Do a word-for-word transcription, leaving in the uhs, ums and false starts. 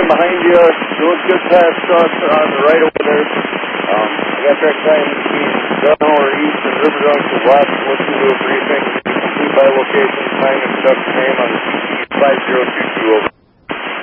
behind you. Doing good past us on the right over there. Um, I got track time between Dunmore East and River Junction West. Let's do a briefing. Complete by location, time and production name on the C T five zero two two over.